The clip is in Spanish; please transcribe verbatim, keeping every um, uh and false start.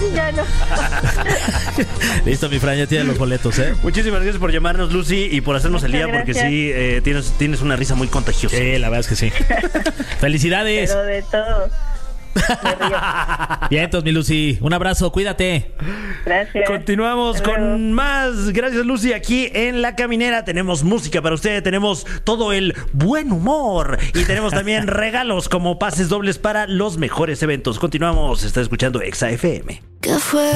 ya no. Listo, mi Fran, ya tienes los boletos, ¿eh? Muchísimas gracias por llamarnos, Lucy, y por hacernos Muchas el día, porque gracias. sí, eh, tienes, tienes una risa muy contagiosa. Sí, la verdad es que sí. ¡Felicidades! Pero de todo. Me río. Bien, entonces, mi Lucy, un abrazo, cuídate. Gracias. Continuamos Hasta luego. con más. Gracias, Lucy. Aquí en La Caminera tenemos música para usted, tenemos todo el buen humor y tenemos también regalos como pases dobles para los mejores eventos. Continuamos, está escuchando Exa F M. ¿Qué fue?